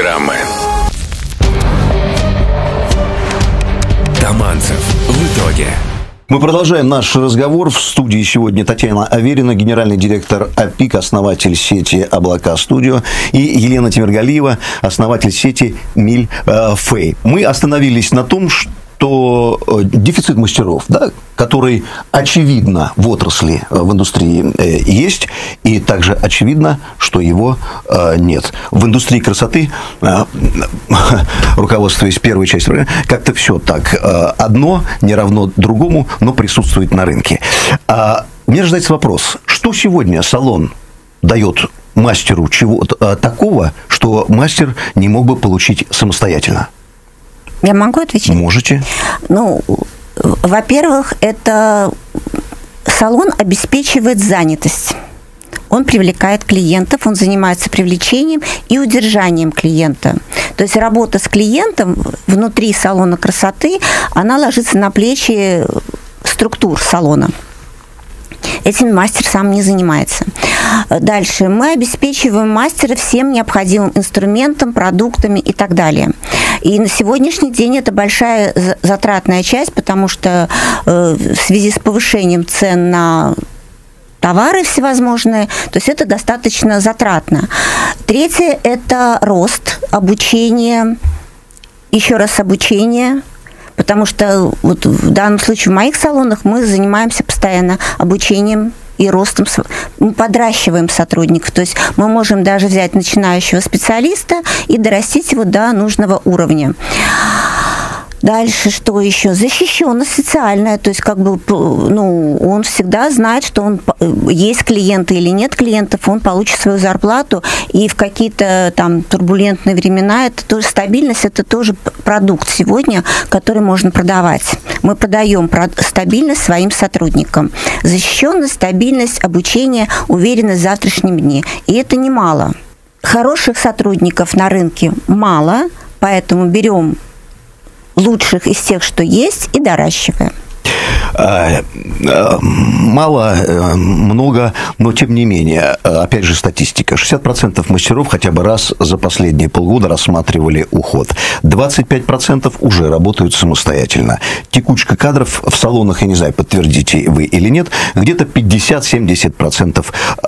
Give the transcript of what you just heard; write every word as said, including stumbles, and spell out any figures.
программы. Таманцев в итоге. Мы продолжаем наш разговор. В студии сегодня Татьяна Аверина, генеральный директор АПИК, основатель сети «Облака Студио», и Елена Темиргалиева, основатель сети «Мильфей». Мы остановились на том, что то дефицит мастеров, да, который очевидно в отрасли, в индустрии есть, и также очевидно, что его нет. В индустрии красоты, руководствуясь первой частью, как-то все так. Одно не равно другому, но присутствует на рынке. Мне рождается вопрос, что сегодня салон дает мастеру чего-то такого, что мастер не мог бы получить самостоятельно? Я могу отвечать? Можете. Ну, во-первых, это салон обеспечивает занятость. Он привлекает клиентов, он занимается привлечением и удержанием клиента. То есть работа с клиентом внутри салона красоты, она ложится на плечи структур салона. Этим мастер сам не занимается. Дальше. Мы обеспечиваем мастера всем необходимым инструментом, продуктами и так далее. И на сегодняшний день это большая затратная часть, потому что э, в связи с повышением цен на товары всевозможные, то есть это достаточно затратно. Третье – это рост, обучение, еще раз обучение. Потому что вот в данном случае в моих салонах мы занимаемся постоянно обучением и ростом, мы подращиваем сотрудников. То есть мы можем даже взять начинающего специалиста и дорастить его до нужного уровня. Дальше что еще? Защищенность социальная, то есть как бы, ну, он всегда знает, что он есть клиенты или нет клиентов, он получит свою зарплату, и в какие-то там турбулентные времена это тоже стабильность, это тоже продукт сегодня, который можно продавать. Мы продаем стабильность своим сотрудникам. Защищенность, стабильность, обучение, уверенность в завтрашнем дне. И это немало. Хороших сотрудников на рынке мало, поэтому берем лучших из тех, что есть, и доращиваем. Мало, много, но тем не менее, опять же статистика. шестьдесят процентов мастеров хотя бы раз за последние полгода рассматривали уход. двадцать пять процентов уже работают самостоятельно. Текучка кадров в салонах, я не знаю, подтвердите вы или нет, где-то пятьдесят-семьдесят процентов